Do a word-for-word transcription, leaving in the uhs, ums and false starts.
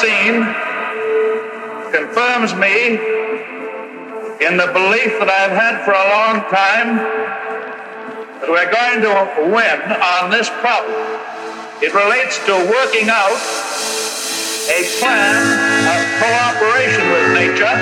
seen confirms me in the belief that I've had for a long time that we're going to win on this problem. It relates to working out a plan of cooperation with nature